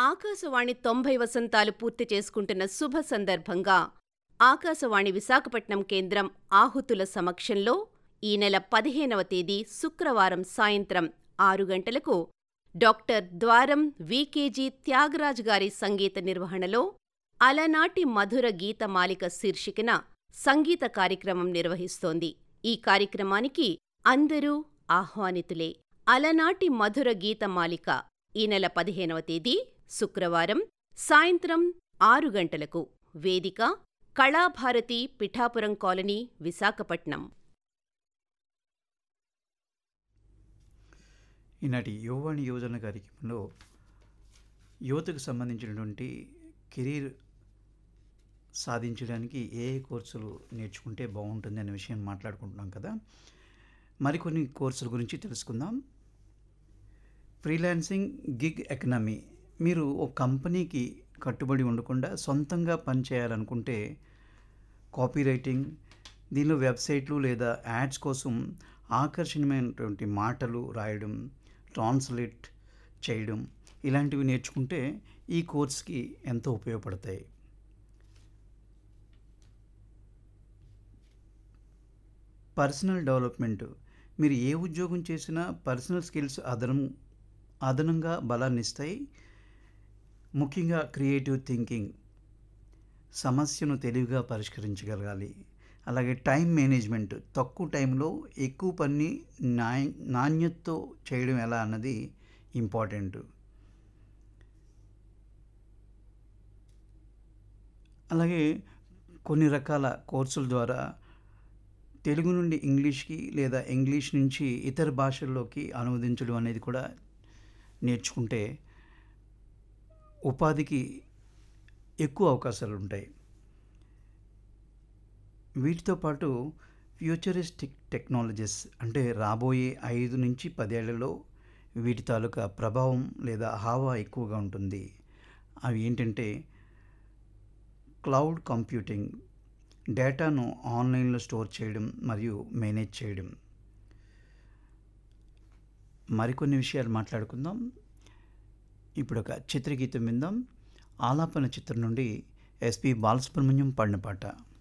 ఆకాశవాణి 90 వసంతాలు పూర్తి చేసుకుంటున్న శుభ సందర్భంగా ఆకాశవాణి విశాఖపట్నం కేంద్రం ఆహుతుల సమక్షంలో ఈ నెల 15వ తేదీ శుక్రవారం సాయంత్రం 6 గంటలకు డాక్టర్ ద్వారం వి.కె.జి. త్యాగరాజ్ గారి సంగీత నిర్వహణలో అలనాటి మధుర గీతమాలిక శీర్షికన సంగీత కార్యక్రమం నిర్వహిస్తోంది. ఈ కార్యక్రమానికి అందరూ ఆహ్వానితులే. అలనాటి మధుర గీతమాలిక ఈ నెల 15వ తేదీ శుక్రవారం సాయంత్రం 6 గంటలకు. వేదిక కళాభారతి, పిఠాపురం కాలనీ, విశాఖపట్నం. ఈనాటి యువవాణి యువజన కార్యక్రమంలో యువతకు సంబంధించినటువంటి కెరీర్ సాధించడానికి ఏ కోర్సులు నేర్చుకుంటే బాగుంటుంది అనే విషయం మాట్లాడుకుంటున్నాం కదా. మరికొన్ని కోర్సుల గురించి తెలుసుకుందాం. Freelancing, gig economy. మీరు ఒక కంపెనీకి కట్టుబడి ఉండకుండా సొంతంగా పనిచేయాలనుకుంటే కాపీ రైటింగ్, దీనిలో వెబ్సైట్లు లేదా యాడ్స్ కోసం ఆకర్షణీయమైనటువంటి మాటలు రాయడం, ట్రాన్స్లేట్ చేయడం ఇలాంటివి నేర్చుకుంటే ఈ కోర్స్కి ఎంతో ఉపయోగపడతాయి. Personal development. మీరు ఏ ఉద్యోగం చేసినా పర్సనల్ స్కిల్స్ అదనంగా బలాన్ని ఇస్తాయి. ముఖ్యంగా క్రియేటివ్ థింకింగ్, సమస్యను తెలివిగా పరిష్కరించగలగాలి. అలాగే టైం మేనేజ్మెంట్, తక్కువ టైంలో ఎక్కువ పని నాణ్యతతో చేయడం ఎలా అన్నది ఇంపార్టెంట్. అలాగే కొన్ని రకాల కోర్సుల ద్వారా తెలుగు నుండి ఇంగ్లీష్కి లేదా ఇంగ్లీష్ నుంచి ఇతర భాషల్లోకి అనువదించడం అనేది కూడా నేర్చుకుంటే ఉపాధికి ఎక్కువ అవకాశాలు ఉంటాయి. వీటితో పాటు ఫ్యూచరిస్టిక్ టెక్నాలజీస్, అంటే రాబోయే 5 నుంచి 10 ఏళ్లలో వీటి తాలూకా ప్రభావం లేదా హావా ఎక్కువగా ఉంటుంది. అవి ఏంటంటే క్లౌడ్ కంప్యూటింగ్, డేటాను ఆన్లైన్లో స్టోర్ చేయడం మరియు మేనేజ్ చేయడం. మరికొన్ని విషయాలు మాట్లాడుకుందాం. ఇప్పుడు ఒక చిత్రగీతం విందాం. ఆలాపన చిత్రం నుండి ఎస్పి బాలసుబ్రహ్మణ్యం పాడిన పాట.